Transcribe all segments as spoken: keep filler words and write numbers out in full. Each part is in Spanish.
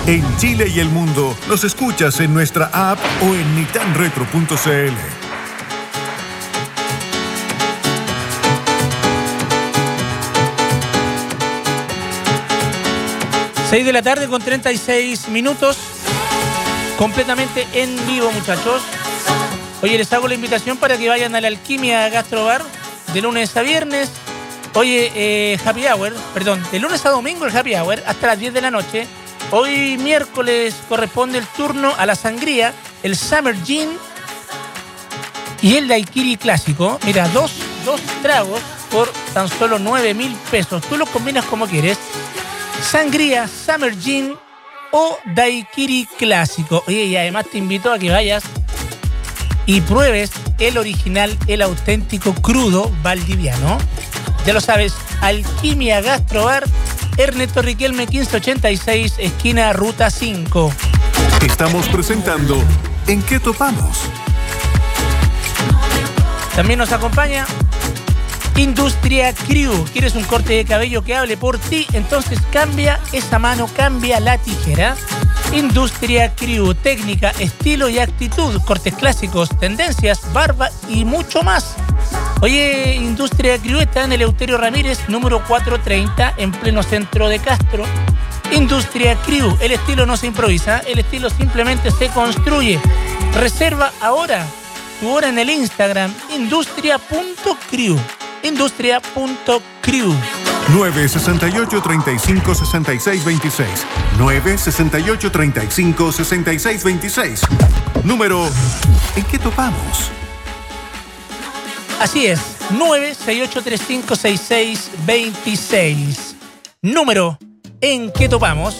En Chile y el mundo, nos escuchas en nuestra app o en nitan retro punto c l. seis de la tarde con treinta y seis minutos, completamente en vivo, muchachos. Oye, les hago la invitación para que vayan a la Alquimia Gastrobar de lunes a viernes. Oye, eh, Happy Hour, perdón, de lunes a domingo el Happy Hour hasta las diez de la noche. Hoy miércoles corresponde el turno a la sangría, el Summer Gin y el Daiquiri clásico. Mira, dos, dos tragos por tan solo nueve mil pesos. Tú los combinas como quieres. Sangría, Summer Gin o Daiquiri clásico. Oye, y además te invito a que vayas y pruebes el original, el auténtico crudo valdiviano. Ya lo sabes, Alquimia Gastrobar, Ernesto Riquelme quince ochenta y seis, esquina Ruta cinco. Estamos presentando ¿En qué topamos? También nos acompaña Industria Crew. ¿Quieres un corte de cabello que hable por ti? Entonces cambia esa mano, cambia la tijera. Industria Crew, técnica, estilo y actitud, cortes clásicos, tendencias, barba y mucho más. Oye, Industria Crew está en el Eleuterio Ramírez, número cuatrocientos treinta, en pleno centro de Castro. Industria Crew, el estilo no se improvisa, el estilo simplemente se construye. Reserva ahora tu hora en el Instagram, industria punto crew. Industria punto crew. nueve seis ocho, treinta y cinco, sesenta y seis veintiséis. nueve seis ocho, treinta y cinco, sesenta y seis veintiséis. Número ¿En qué topamos? Así es, nueve seis ocho tres cinco seis seis veintiséis. Número ¿En qué topamos?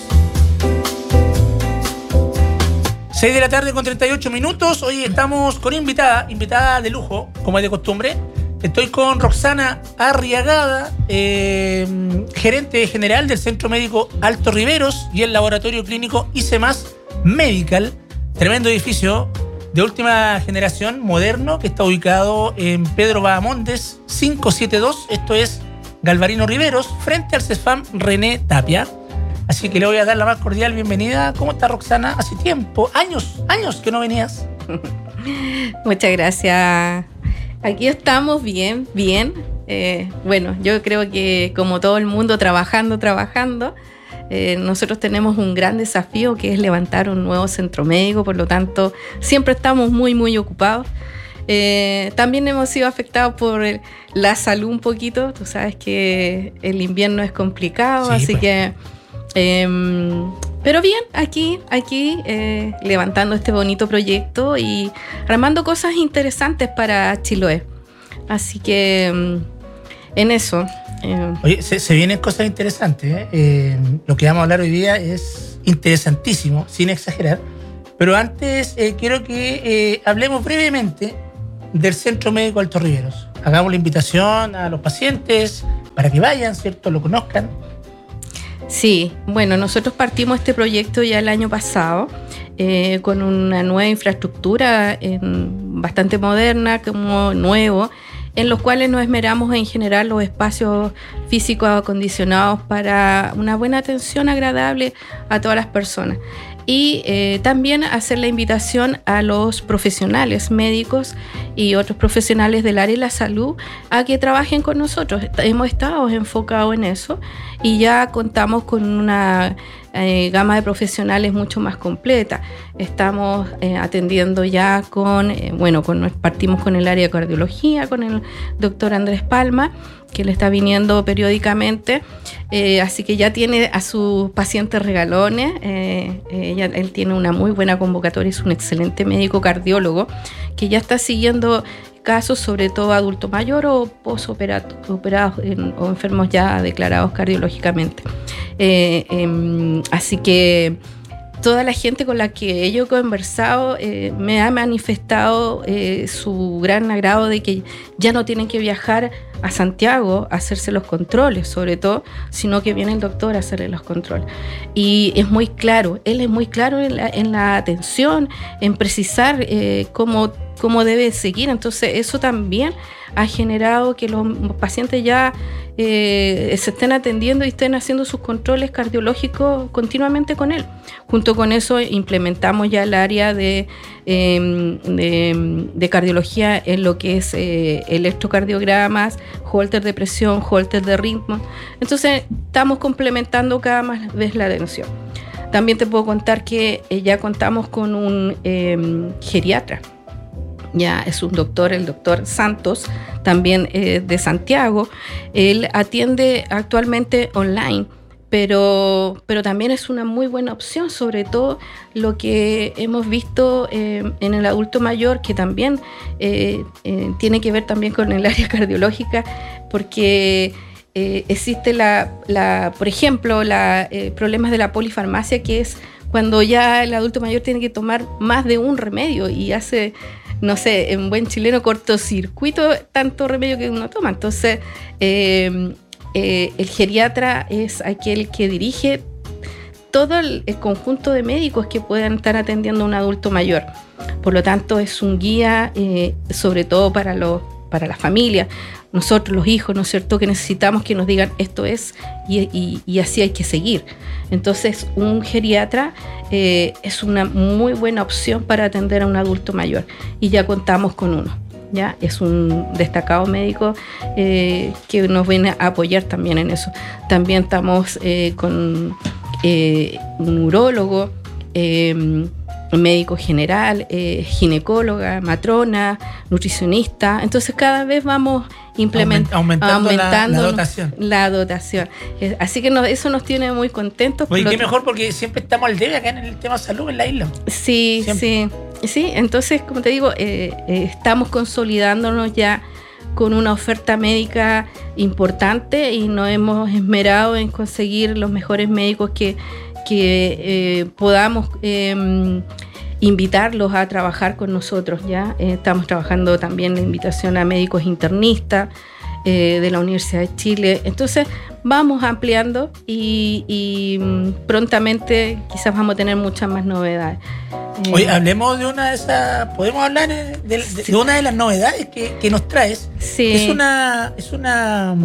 seis de la tarde con treinta y ocho minutos. Hoy estamos con invitada, invitada de lujo, como es de costumbre. Estoy con Roxana Arriagada, eh, gerente general del Centro Médico Alto Riveros y el Laboratorio Clínico ICEMAS Medical. Tremendo edificio de última generación, moderno, que está ubicado en Pedro Bahamondes quinientos setenta y dos. Esto es Galvarino Riveros, frente al CESFAM René Tapia. Así que le voy a dar la más cordial bienvenida. ¿Cómo está, Roxana? Hace tiempo, años, años que no venías. Muchas gracias. Aquí estamos bien, bien. Eh, bueno, yo creo que como todo el mundo, trabajando, trabajando. Eh, nosotros tenemos un gran desafío que es levantar un nuevo centro médico, por lo tanto, siempre estamos muy, muy ocupados. Eh, también hemos sido afectados por el, la salud un poquito. Tú sabes que el invierno es complicado, sí, así pues. que... Eh, pero bien, aquí, aquí eh, levantando este bonito proyecto y armando cosas interesantes para Chiloé. Así que en eso. Eh. Oye, se, se vienen cosas interesantes. ¿eh? Eh, lo que vamos a hablar hoy día es interesantísimo, sin exagerar. Pero antes eh, quiero que eh, hablemos brevemente del Centro Médico Alto Riveros. Hagamos la invitación a los pacientes para que vayan, ¿cierto? Lo conozcan. Sí, bueno, nosotros partimos este proyecto ya el año pasado eh, con una nueva infraestructura eh, bastante moderna, como nuevo, en los cuales nos esmeramos en generar los espacios físicos acondicionados para una buena atención agradable a todas las personas. Y eh, también hacer la invitación a los profesionales médicos y otros profesionales del área de la salud a que trabajen con nosotros. Hemos estado enfocados en eso y ya contamos con una eh, gama de profesionales mucho más completa. Estamos eh, atendiendo ya con, eh, bueno, con, partimos con el área de cardiología, con el doctor Andrés Palma, que le está viniendo periódicamente, eh, así que ya tiene a sus pacientes regalones. Eh, eh, ya, él tiene una muy buena convocatoria, es un excelente médico cardiólogo que ya está siguiendo casos, sobre todo adulto mayor o posoperados o enfermos ya declarados cardiológicamente. Eh, eh, así que toda la gente con la que yo he conversado eh, me ha manifestado eh, su gran agrado de que ya no tienen que viajar a Santiago a hacerse los controles, sobre todo, sino que viene el doctor a hacerle los controles. Y es muy claro, él es muy claro en la, en la atención, en precisar eh, cómo, cómo debe seguir. Entonces eso también ha generado que los pacientes ya eh, se estén atendiendo y estén haciendo sus controles cardiológicos continuamente con él. Junto con eso implementamos ya el área de, eh, de, de cardiología en lo que es eh, electrocardiogramas, holter de presión, holter de ritmo. Entonces estamos complementando cada vez la atención. También te puedo contar que eh, ya contamos con un eh, geriatra. Ya es un doctor, el doctor Santos, también eh, de Santiago. Él atiende actualmente online, pero, pero también es una muy buena opción, sobre todo lo que hemos visto eh, en el adulto mayor, que también eh, eh, tiene que ver también con el área cardiológica, porque eh, existe, la, la, por ejemplo, la, eh, problemas de la polifarmacia, que es cuando ya el adulto mayor tiene que tomar más de un remedio y hace, no sé, en buen chileno, cortocircuito, tanto remedio que uno toma. Entonces, eh, eh, el geriatra es aquel que dirige todo el, el conjunto de médicos que puedan estar atendiendo a un adulto mayor. Por lo tanto, es un guía, eh, sobre todo para, los, para la familia. Nosotros, los hijos, ¿no es cierto?, que necesitamos que nos digan esto es y, y, y así hay que seguir. Entonces, un geriatra eh, es una muy buena opción para atender a un adulto mayor, y ya contamos con uno. ¿Ya? Es un destacado médico eh, que nos viene a apoyar también en eso. También estamos eh, con eh, un urólogo, eh, médico general, eh, ginecóloga, matrona, nutricionista. Entonces cada vez vamos implement- Aument- aumentando, aumentando la, la dotación. La dotación. Eh, así que nos, eso nos tiene muy contentos. Oye, qué mejor, porque siempre estamos al debe acá en el tema salud en la isla. Sí, siempre. sí. Sí, entonces, como te digo, eh, eh, estamos consolidándonos ya con una oferta médica importante y nos hemos esmerado en conseguir los mejores médicos que, que eh, podamos eh, invitarlos a trabajar con nosotros. ¿Ya? Eh, estamos trabajando también la invitación a médicos internistas eh, de la Universidad de Chile. Entonces vamos ampliando y, y prontamente quizás vamos a tener muchas más novedades. Oye, hablemos de una de esas, podemos hablar de, de, sí. de una de las novedades que, que nos traes. Sí. Es una, es una,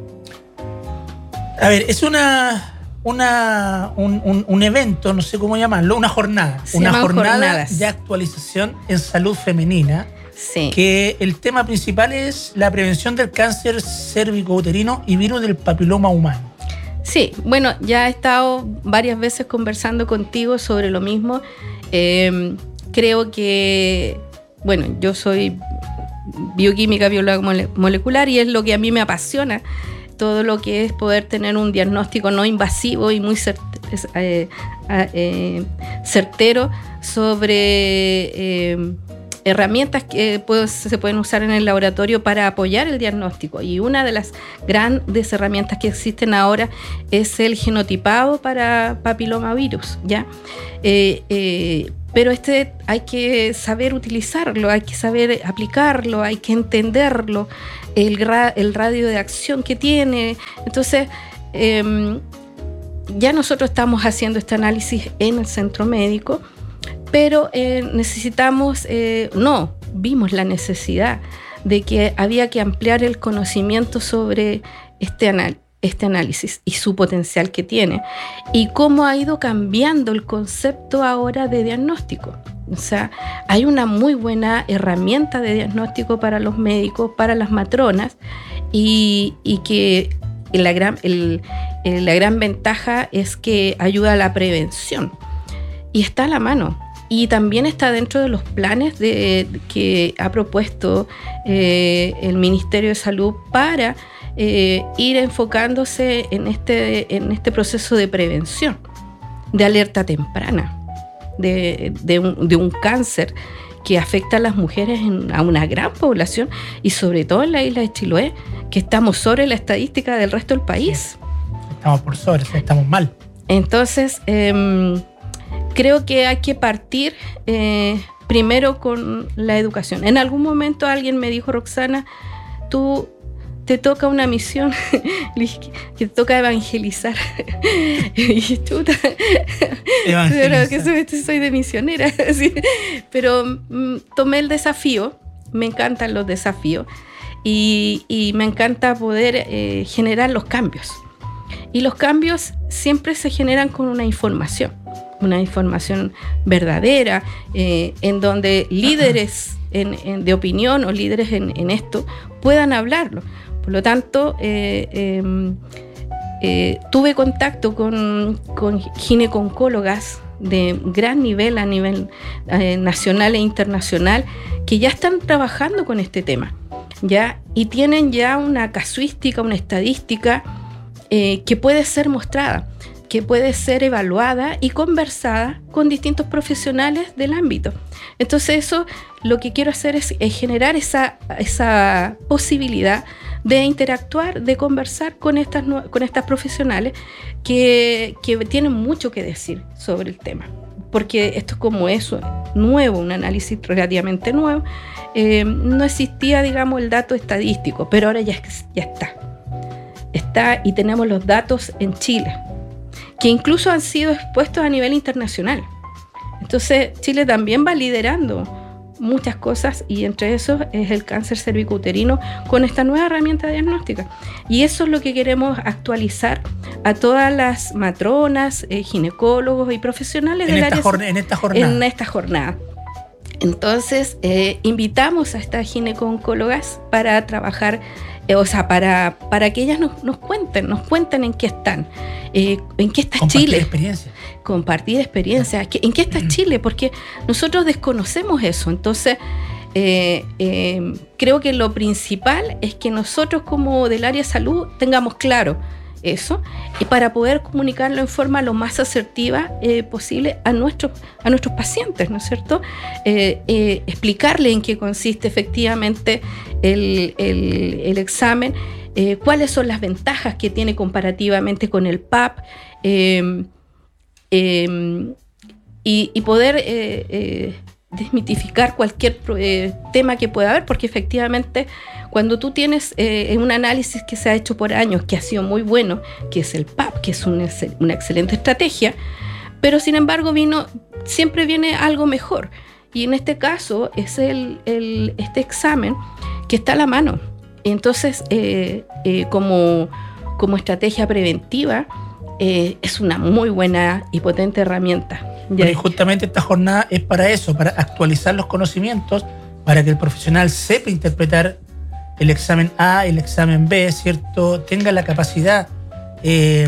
a ver, es una, una, un, un, un evento, no sé cómo llamarlo, una jornada, Se una jornada jornadas. de actualización en salud femenina. Sí. Que el tema principal es la prevención del cáncer cérvico-uterino y virus del papiloma humano. Sí, bueno, ya he estado varias veces conversando contigo sobre lo mismo. Eh, creo que, bueno, yo soy bioquímica, bióloga mole- molecular y es lo que a mí me apasiona, todo lo que es poder tener un diagnóstico no invasivo y muy cert- eh, eh, certero sobre eh, herramientas que pues, se pueden usar en el laboratorio para apoyar el diagnóstico. Y una de las grandes herramientas que existen ahora es el genotipado para papilomavirus, ¿ya? Eh, eh, pero este hay que saber utilizarlo, hay que saber aplicarlo, hay que entenderlo, el, gra- el radio de acción que tiene. Entonces, eh, ya nosotros estamos haciendo este análisis en el centro médico, pero eh, necesitamos, eh, no, vimos la necesidad de que había que ampliar el conocimiento sobre este, anal- este análisis y su potencial que tiene y cómo ha ido cambiando el concepto ahora de diagnóstico. O sea, hay una muy buena herramienta de diagnóstico para los médicos, para las matronas y, y que la gran, el, el, la gran ventaja es que ayuda a la prevención y está a la mano. Y también está dentro de los planes de, de, que ha propuesto eh, el Ministerio de Salud para eh, ir enfocándose en este, en este proceso de prevención, de alerta temprana, de, de, un, de un cáncer que afecta a las mujeres en, a una gran población y sobre todo en la isla de Chiloé, que estamos sobre la estadística del resto del país. Estamos por sobre, estamos mal. Entonces, eh, creo que hay que partir eh, primero con la educación. En algún momento alguien me dijo, Roxana, tú te toca una misión que te toca evangelizar. Y tú, pero que soy, soy de misionera. ¿Sí? Pero mm, tomé el desafío, me encantan los desafíos, y, y me encanta poder eh, generar los cambios. Y los cambios siempre se generan con una información, una información verdadera, eh, en donde líderes en, en, de opinión o líderes en, en esto puedan hablarlo. Por lo tanto, eh, eh, eh, tuve contacto con, con gineco-oncólogas de gran nivel, a nivel eh, nacional e internacional, que ya están trabajando con este tema, ¿ya? Y tienen ya una casuística, una estadística eh, que puede ser mostrada, que puede ser evaluada y conversada con distintos profesionales del ámbito. Entonces eso, lo que quiero hacer es, es generar esa, esa posibilidad de interactuar, de conversar con estas, con estas profesionales que, que tienen mucho que decir sobre el tema. Porque esto es como eso, nuevo, un análisis relativamente nuevo. Eh, no existía, digamos, el dato estadístico, pero ahora ya, ya está. Está y tenemos los datos en Chile, que incluso han sido expuestos a nivel internacional. Entonces, Chile también va liderando muchas cosas, y entre esos es el cáncer cervicouterino con esta nueva herramienta diagnóstica. Y eso es lo que queremos actualizar a todas las matronas, eh, ginecólogos y profesionales en del esta área jornada, en esta jornada. En esta jornada. Entonces, eh, invitamos a estas gineco-oncólogas para trabajar, eh, o sea, para, para que ellas nos, nos cuenten, nos cuenten en qué están, eh, en qué está Compartir Chile. experiencia. Compartir experiencia. ¿En qué está Chile? Porque nosotros desconocemos eso. Entonces, eh, eh, creo que lo principal es que nosotros como del área de salud tengamos claro eso, y para poder comunicarlo en forma lo más asertiva eh, posible a nuestros, a nuestros pacientes, ¿no es cierto? Eh, eh, explicarle en qué consiste efectivamente el, el, el examen, eh, cuáles son las ventajas que tiene comparativamente con el P A P, eh, eh, y, y poder eh, eh, desmitificar cualquier eh, tema que pueda haber, porque efectivamente cuando tú tienes eh, un análisis que se ha hecho por años, que ha sido muy bueno, que es el P A P, que es una, una excelente estrategia, pero sin embargo vino, siempre viene algo mejor, y en este caso es el, el, este examen que está a la mano. Entonces eh, eh, como, como estrategia preventiva eh, es una muy buena y potente herramienta. Bueno, y justamente esta jornada es para eso, para actualizar los conocimientos, para que el profesional sepa interpretar el examen A, el examen B, ¿cierto? Tenga la capacidad, eh,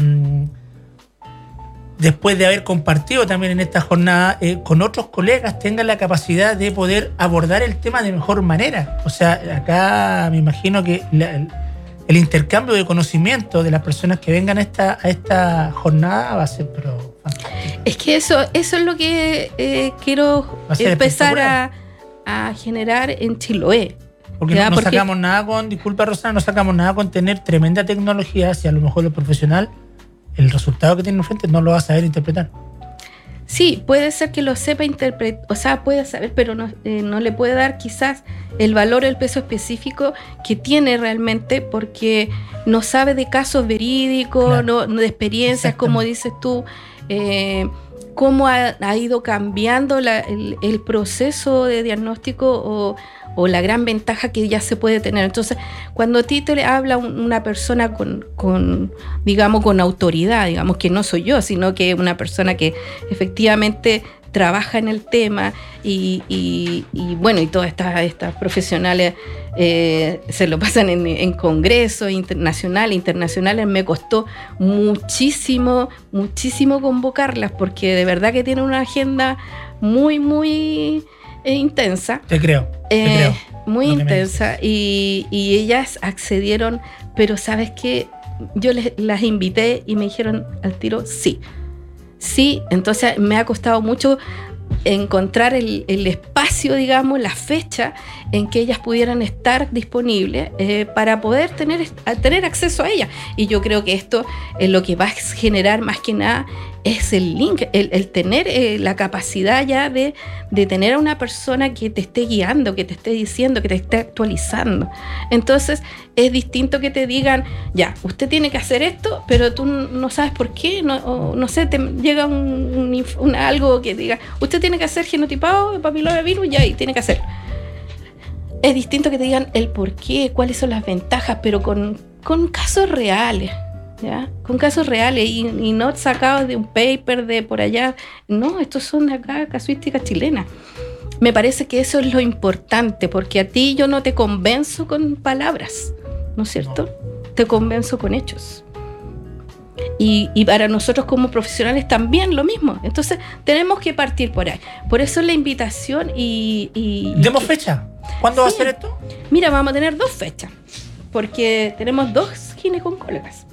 después de haber compartido también en esta jornada eh, con otros colegas, tenga la capacidad de poder abordar el tema de mejor manera. O sea, acá me imagino que la, el, el intercambio de conocimiento de las personas que vengan a esta, a esta jornada va a ser pero fantástico. Es que eso, eso es lo que eh, quiero empezar a, a generar en Chiloé. Porque no, no Porque... sacamos nada con, disculpa Rosana, no sacamos nada con tener tremenda tecnología si a lo mejor el profesional, el resultado que tiene enfrente no lo va a saber interpretar. Sí, puede ser que lo sepa interpretar, o sea, puede saber, pero no, eh, no le puede dar quizás el valor, el peso específico que tiene realmente, porque no sabe de casos verídicos, claro. no, de experiencias, como dices tú, eh, cómo ha, ha ido cambiando la, el, el proceso de diagnóstico o, o la gran ventaja que ya se puede tener. Entonces, cuando a ti te le habla una persona con, con, digamos, con autoridad, digamos que no soy yo, sino que una persona que efectivamente trabaja en el tema y, y, y bueno, y todas estas, estas profesionales eh, se lo pasan en, en congresos internacionales, internacionales, me costó muchísimo, muchísimo convocarlas, porque de verdad que tienen una agenda muy, muy eh, intensa. Te creo, te eh, creo. Muy intensa, y, y ellas accedieron, pero ¿sabes qué? Yo les, las invité y me dijeron al tiro sí. Sí, entonces me ha costado mucho encontrar el, el espacio, digamos, la fecha en que ellas pudieran estar disponibles eh, para poder tener, tener acceso a ellas. Y yo creo que esto es lo que va a generar más que nada es el link, el, el tener eh, la capacidad ya de, de tener a una persona que te esté guiando, que te esté diciendo, que te esté actualizando. Entonces es distinto que te digan, ya, usted tiene que hacer esto, pero tú no sabes por qué, no, o, no sé, te llega un, un, un, algo que diga, usted tiene que hacer genotipado de papiloma virus, ya, y tiene que hacer. es distinto que te digan el por qué, cuáles son las ventajas, pero con, con casos reales, ¿ya? Con casos reales y, y no sacados de un paper de por allá. No, estos son de acá, casuística chilena. Me parece que eso es lo importante, porque a ti yo no te convenzo con palabras, ¿no es cierto? No. Te convenzo con hechos. Y, y para nosotros como profesionales también lo mismo. Entonces tenemos que partir por ahí. Por eso la invitación y... y ¿Demos fecha? ¿Cuándo sí. va a ser esto? Mira, vamos a tener dos fechas, porque tenemos dos ginecólogas.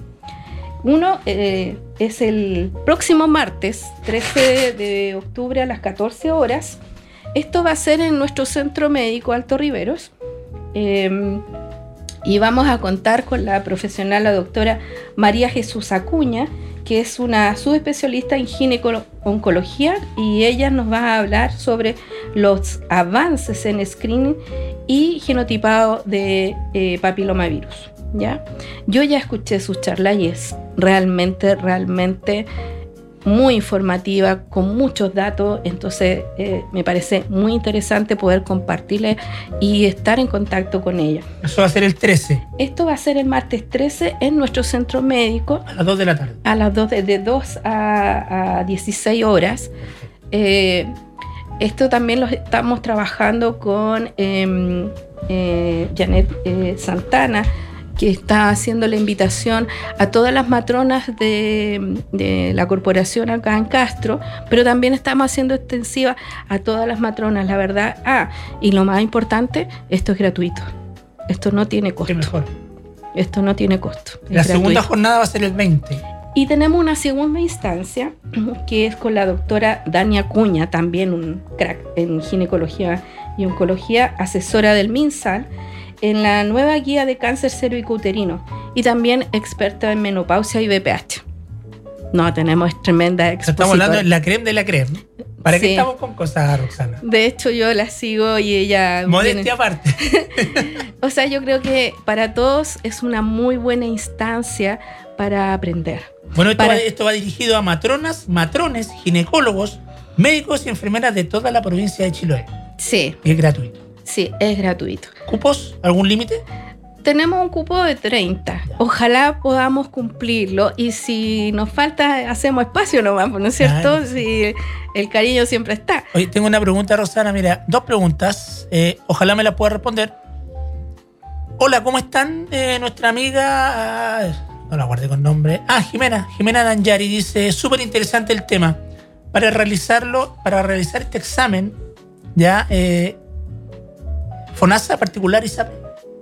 Uno eh, es el próximo martes, trece de octubre a las catorce horas. Esto va a ser en nuestro centro médico Alto Riveros. Eh, y vamos a contar con la profesional, la doctora María Jesús Acuña, que es una subespecialista en gineco-oncología, y ella nos va a hablar sobre los avances en screening y genotipado de eh, papilomavirus, ¿ya? Yo ya escuché su charla y es realmente, realmente muy informativa, con muchos datos, entonces eh, me parece muy interesante poder compartirle y estar en contacto con ella. Eso va a ser el trece. Esto va a ser el martes trece en nuestro centro médico. A las dos de la tarde. A las dos, de, de dos a, a dieciséis horas. Eh, esto también lo estamos trabajando con eh, eh, Janet eh, Santana, que está haciendo la invitación a todas las matronas de, de la corporación acá en Castro, pero también estamos haciendo extensiva a todas las matronas, la verdad. Ah, y lo más importante, esto es gratuito. Esto no tiene costo. Qué mejor. Esto no tiene costo. La segunda jornada va a ser el veinte. Y tenemos una segunda instancia, que es con la doctora Dania Acuña, también un crack en ginecología y oncología, asesora del MinSal, en la nueva guía de cáncer cervicouterino y también experta en menopausia y B P H. No, tenemos tremenda exposición. Estamos hablando de la creme de la creme. ¿Para sí. qué estamos con cosas, Roxana? De hecho, yo la sigo y ella... Modestia viene... aparte. O sea, yo creo que para todos es una muy buena instancia para aprender. Bueno, esto, para... va, esto va dirigido a matronas, matrones, ginecólogos, médicos y enfermeras de toda la provincia de Chiloé. Sí. Y es gratuito. Sí, es gratuito. ¿Cupos? ¿Algún límite? Tenemos un cupo de treinta. Ojalá podamos cumplirlo y si nos falta, hacemos espacio nomás, ¿no es cierto? Claro. Si el cariño siempre está. Oye, tengo una pregunta, Rosana. Mira, dos preguntas. Eh, ojalá me las pueda responder. Hola, ¿cómo están? Eh, nuestra amiga... No la guardé con nombre. Ah, Jimena. Jimena Danjari dice, súper interesante el tema. Para realizarlo, para realizar este examen, ya... Eh, ¿FONASA particular, Isabel?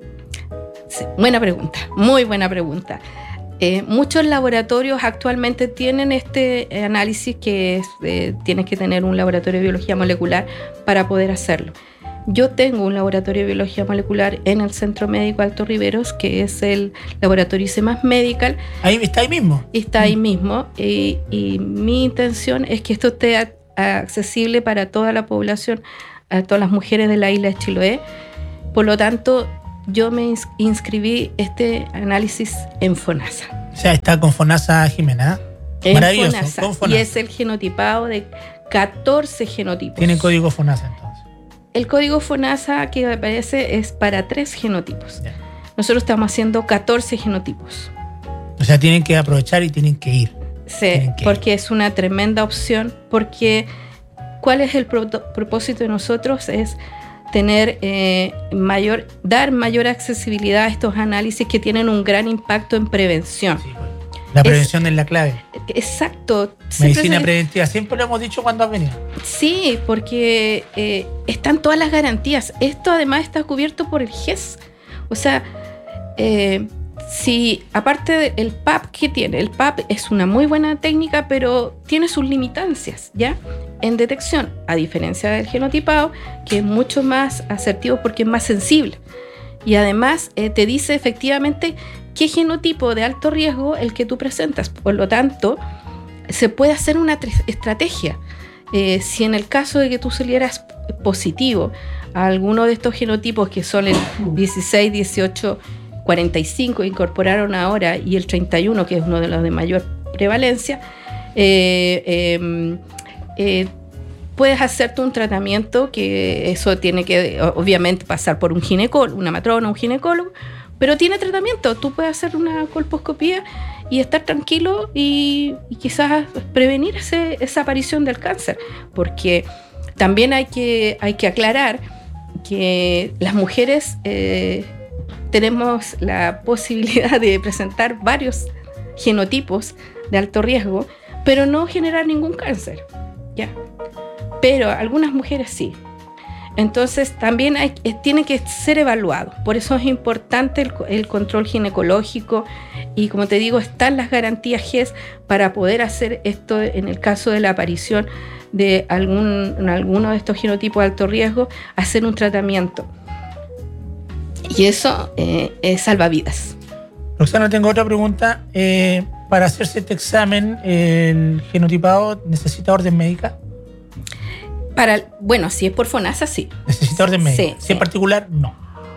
Sí, buena pregunta, muy buena pregunta. Eh, muchos laboratorios actualmente tienen este análisis que es, eh, tienes que tener un laboratorio de biología molecular para poder hacerlo. Yo tengo un laboratorio de biología molecular en el Centro Médico Alto Riveros, que es el laboratorio I C E M A S Medical. Ahí está ahí mismo. Está ahí mismo y, y mi intención es que esto esté a, a accesible para toda la población, a todas las mujeres de la isla de Chiloé. Por lo tanto, yo me inscribí este análisis en FONASA. O sea, está con FONASA, Jimena. En Maravilloso. FONASA, con FONASA. y es el genotipado de catorce genotipos. Tiene código FONASA entonces. El código FONASA que aparece es para tres genotipos. Yeah. Nosotros estamos haciendo catorce genotipos. O sea, tienen que aprovechar y tienen que ir. Sí, que porque ir. Es una tremenda opción, porque ¿cuál es el pro- propósito de nosotros? Es tener eh, mayor, dar mayor accesibilidad a estos análisis que tienen un gran impacto en prevención. Sí, bueno. La prevención es, es la clave. Exacto. Medicina se, preventiva, siempre lo hemos dicho cuando has venido. Sí, porque eh, están todas las garantías. Esto además está cubierto por el G E S. O sea, eh, si aparte del P A P que tiene, el P A P es una muy buena técnica, pero tiene sus limitancias, ¿ya? En detección, a diferencia del genotipado, que es mucho más asertivo porque es más sensible. Y además eh, te dice efectivamente qué genotipo de alto riesgo el que tú presentas. Por lo tanto, se puede hacer una tre- estrategia. Eh, si en el caso de que tú salieras positivo a alguno de estos genotipos que son el dieciséis, dieciocho, cuarenta y cinco, incorporaron ahora, y el treinta y uno, que es uno de los de mayor prevalencia, eh, eh, Eh, puedes hacerte un tratamiento que eso tiene que obviamente pasar por un ginecólogo, una matrona, un ginecólogo, pero tiene tratamiento. Tú puedes hacer una colposcopía y estar tranquilo y, y quizás prevenir ese, esa aparición del cáncer, porque también hay que, hay que aclarar que las mujeres eh, tenemos la posibilidad de presentar varios genotipos de alto riesgo, pero no generar ningún cáncer, ¿ya? Pero algunas mujeres sí. Entonces también hay, tiene que ser evaluado. Por eso es importante el, el control ginecológico y, como te digo, están las garantías G E S para poder hacer esto en el caso de la aparición de algún, alguno de estos genotipos de alto riesgo, hacer un tratamiento. Y eso eh, es salvavidas. Roxana, tengo otra pregunta. Eh, para hacerse este examen, el genotipado necesita orden médica. Para, bueno, si es por FONASA, sí. ¿Necesita orden médica? Sí, si sí. En particular, no.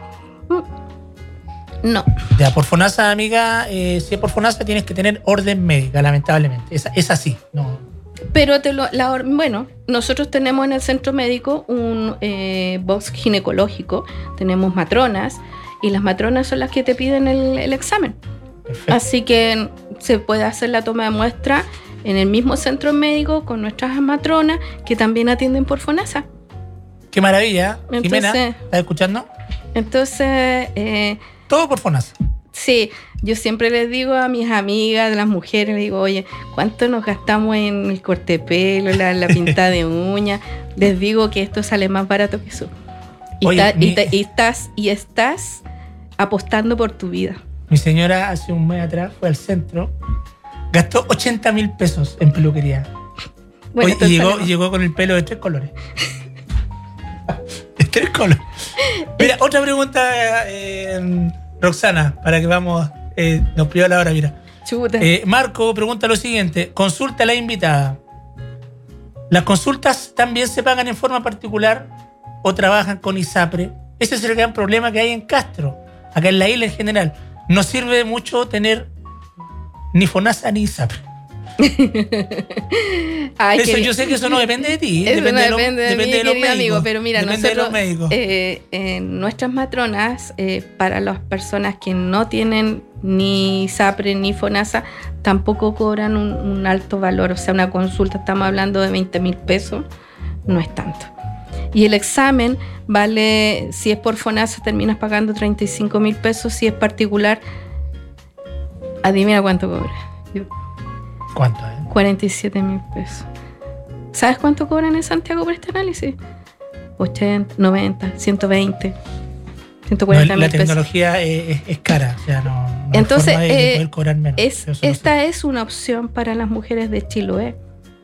No. Ya, por FONASA, amiga, eh, si es por FONASA tienes que tener orden médica, lamentablemente. Es, es así, no. Pero te lo, la, bueno, nosotros tenemos en el centro médico un eh, box ginecológico, tenemos matronas, y las matronas son las que te piden el, el examen. Perfecto. Así que se puede hacer la toma de muestra en el mismo centro médico con nuestras matronas que también atienden por FONASA. ¡Qué maravilla! Entonces, Jimena, ¿estás escuchando? Entonces... Eh, todo por FONASA. Sí, yo siempre les digo a mis amigas, las mujeres, les digo, oye, ¿cuánto nos gastamos en el corte de pelo, la, la pinta de uñas? Les digo que esto sale más barato que eso. Y, oye, ta, mi, y, ta, y, estás, y estás apostando por tu vida. Mi señora hace un mes atrás fue al centro, gastó ochenta mil pesos en peluquería. Bueno, oye, y llegó, llegó con el pelo de tres colores. De tres colores. Mira, otra pregunta, eh, Roxana, para que vamos, eh, nos pidió la hora, mira. Chuta. Eh, Marco pregunta lo siguiente, consulta a la invitada. ¿Las consultas también se pagan en forma particular o trabajan con ISAPRE? Ese es el gran problema que hay en Castro, acá en la isla en general. No sirve mucho tener ni FONASA ni ISAPRE. Ay, eso, que, yo sé que eso no depende de ti, eso depende, no de, lo, depende de, depende mí, de los médicos. Amigo, pero mira, depende nosotros, de los médicos. Eh, eh, nuestras matronas, eh, para las personas que no tienen ni ISAPRE ni FONASA, tampoco cobran un, un alto valor. O sea, una consulta, estamos hablando de veinte mil pesos, no es tanto. Y el examen vale, si es por FONASA, terminas pagando treinta y cinco mil pesos. Si es particular, adivina cuánto cobra. Yo, ¿Cuánto es? Eh? cuarenta y siete mil pesos. ¿Sabes cuánto cobran en Santiago por este análisis? ochenta, noventa, ciento veinte, ciento cuarenta mil no, la pesos. tecnología es, es cara, o sea, no, no Entonces, hay forma de, eh, de poder cobrar menos. Es, esta es una opción para las mujeres de Chiloé.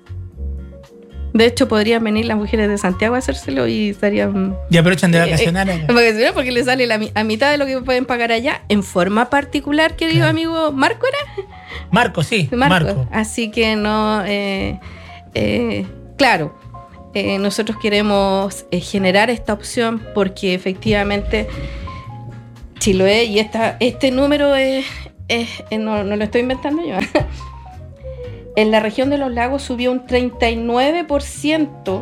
De hecho, podrían venir las mujeres de Santiago a hacérselo y estarían... Y aprovechan de vacacionar. Eh, eh, porque les sale la, a mitad de lo que pueden pagar allá, en forma particular, querido claro. amigo. ¿Marco era? Marco, sí. Marco. Marco. Así que no... Eh, eh, claro, eh, nosotros queremos eh, generar esta opción porque efectivamente Chiloé, y esta, este número es, es, es no, no lo estoy inventando yo. En la región de los lagos subió un treinta y nueve por ciento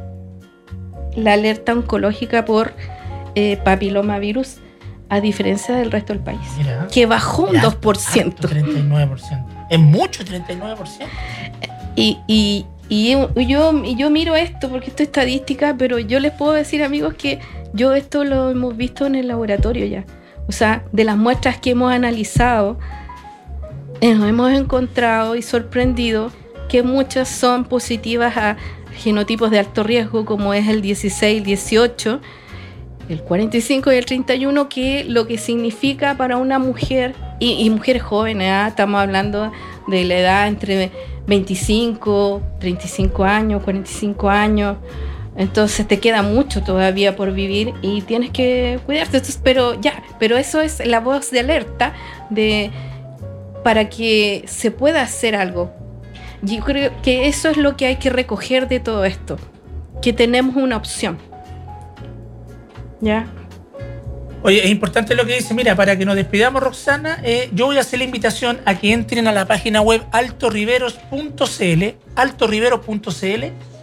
la alerta oncológica por eh, papilomavirus, a diferencia del resto del país. Mira, que bajó un dos por ciento. treinta y nueve por ciento. Es mucho, treinta y nueve por ciento. Y, y, y, yo, y yo miro esto porque esto es estadística, pero yo les puedo decir, amigos, que yo esto lo hemos visto en el laboratorio ya. O sea, de las muestras que hemos analizado, nos hemos encontrado y sorprendido que muchas son positivas a genotipos de alto riesgo, como es el dieciséis, el dieciocho, el cuarenta y cinco y el treinta y uno, que lo que significa para una mujer, y, y mujeres jóvenes, ¿eh? Estamos hablando de la edad entre veinticinco, treinta y cinco años, cuarenta y cinco años, entonces te queda mucho todavía por vivir y tienes que cuidarte. Entonces, pero ya, pero eso es la voz de alerta de... para que se pueda hacer algo. Yo creo que eso es lo que hay que recoger de todo esto, que tenemos una opción. ¿Ya? Oye, es importante lo que dice. Mira, para que nos despidamos, Roxana, eh, yo voy a hacer la invitación a que entren a la página web alto riveros punto c l, alto riveros punto c l,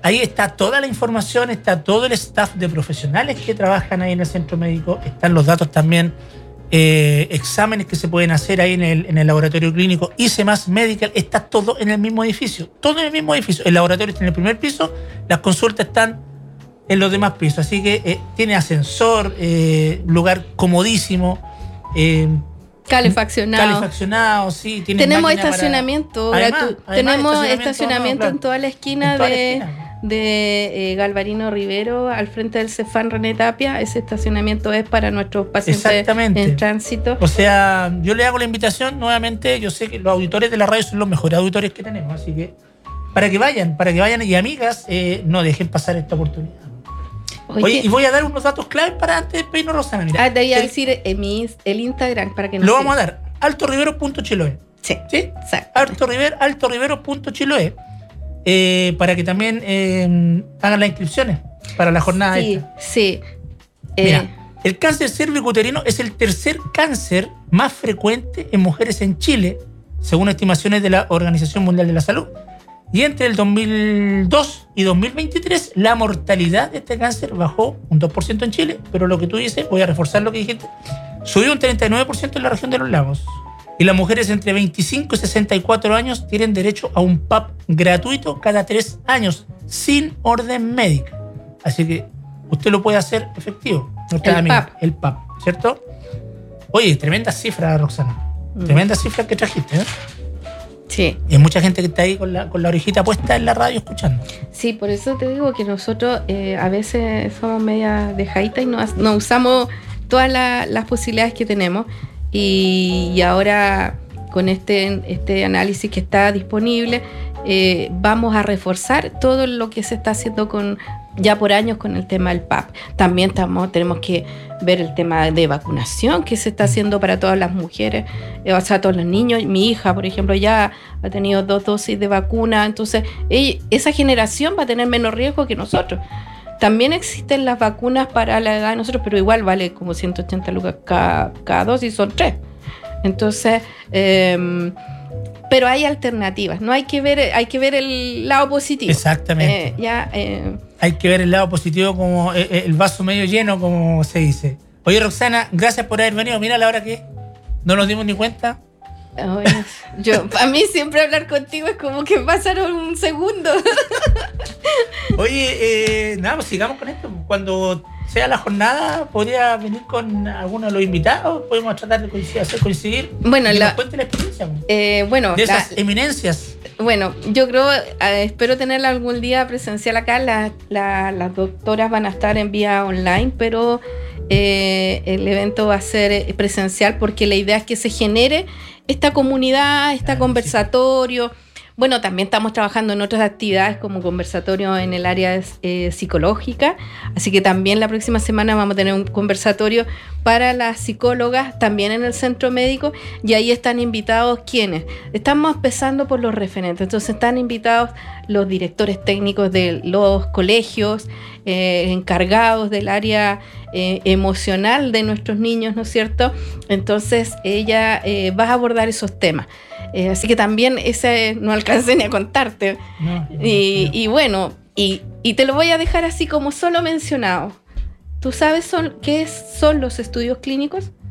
Ahí está toda la información, está todo el staff de profesionales que trabajan ahí en el centro médico, están los datos también, eh, exámenes que se pueden hacer ahí en el, en el laboratorio clínico, I C E M A S Medical, está todo en el mismo edificio, todo en el mismo edificio. El laboratorio está en el primer piso, las consultas están en los demás pisos, así que eh, tiene ascensor, eh, lugar comodísimo, eh, calefaccionado. Calefaccionado, sí. Tenemos estacionamiento, para... además, gratu... además, tenemos estacionamiento, estacionamiento no, claro. en toda la esquina toda de, la esquina. de eh, Galvarino Rivero, al frente del Cefán René Tapia. Ese estacionamiento es para nuestros pacientes en tránsito. O sea, yo le hago la invitación nuevamente. Yo sé que los auditores de la radio son los mejores auditores que tenemos, así que para que vayan, para que vayan y amigas, eh, no dejen pasar esta oportunidad. Oye, Oye, y voy a dar unos datos claves para antes de despedirnos, Roxana. Mira, ah, te voy a decir eh, mi, el Instagram para que nos lo vamos a dar, altorivero punto chiloe. Sí, ¿sí? Exacto. Altorivero, altorivero punto chiloe, eh, para que también eh, hagan las inscripciones para la jornada sí, esta. Sí, sí. Mira, eh. el cáncer cervicuterino es el tercer cáncer más frecuente en mujeres en Chile, según estimaciones de la Organización Mundial de la Salud. Y entre el dos mil dos y dos mil veintitrés, la mortalidad de este cáncer bajó un dos por ciento en Chile, pero lo que tú dices, voy a reforzar lo que dijiste, subió un treinta y nueve por ciento en la región de los lagos. Y las mujeres entre veinticinco y sesenta y cuatro años tienen derecho a un P A P gratuito cada tres años, sin orden médica. Así que usted lo puede hacer efectivo. El amiga, P A P. El P A P, ¿cierto? Oye, tremenda cifra, Roxana. Mm. Tremenda cifra que trajiste, ¿eh? Sí. Y hay mucha gente que está ahí con la, con la orejita puesta en la radio escuchando. Sí, por eso te digo que nosotros eh, a veces somos media dejaditas y no, no usamos todas la, las posibilidades que tenemos. Y, y ahora con este, este análisis que está disponible, eh, vamos a reforzar todo lo que se está haciendo con ya por años con el tema del P A P. También estamos, tenemos que ver el tema de vacunación que se está haciendo para todas las mujeres, eh, o sea, todos los niños. Mi hija, por ejemplo, ya ha tenido dos dosis de vacuna, entonces ella, esa generación va a tener menos riesgo que nosotros. También existen las vacunas para la edad de nosotros, pero igual vale como ciento ochenta lucas cada, cada dosis, son tres. Entonces, eh, pero hay alternativas, no hay que ver, hay que ver el lado positivo. Exactamente. Eh, ya, eh, hay que ver el lado positivo, como el vaso medio lleno, como se dice. Oye, Roxana, gracias por haber venido. Mira la hora que es. No nos dimos ni cuenta. Oye, yo, a mí siempre hablar contigo es como que pasaron un segundo. Oye, eh, nada, pues sigamos con esto. Cuando sea la jornada, podría venir con alguno de los invitados. Podemos tratar de coincidir, hacer coincidir. Bueno, y la, nos cuente la experiencia. Eh, bueno, de esas la, eminencias. Bueno, yo creo, eh, espero tenerla algún día presencial acá. La, la, las doctoras van a estar en vía online, pero eh, el evento va a ser presencial porque la idea es que se genere esta comunidad, este claro, conversatorio. Sí. Bueno, también estamos trabajando en otras actividades como conversatorio en el área eh, psicológica, así que también la próxima semana vamos a tener un conversatorio para las psicólogas también en el centro médico, y ahí están invitados ¿quiénes? Estamos empezando por los referentes, entonces están invitados los directores técnicos de los colegios, eh, encargados del área eh, emocional de nuestros niños, ¿no es cierto? Entonces ella eh, va a abordar esos temas. Eh, así que también ese no alcancé ni a contarte. No, no, y, no. y bueno, y, y te lo voy a dejar así como solo mencionado. ¿Tú sabes son, qué son los estudios clínicos?